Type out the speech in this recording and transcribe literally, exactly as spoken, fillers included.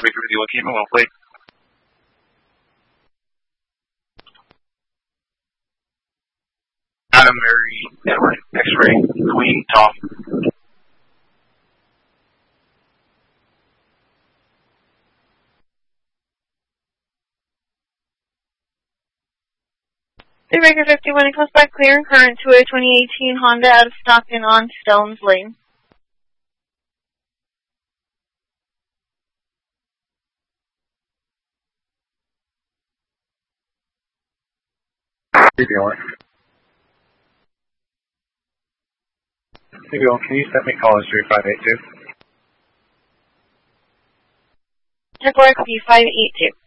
Baker with you, one keep it well, please. Adam Mary Network X-ray Queen Tom. Baker fifty-one and close by clear, current to a twenty eighteen Honda out of Stockton on Stones Lane. Hey, Dylan. Hey, Dylan, can you set me call three five eight two? Check work B five eight two.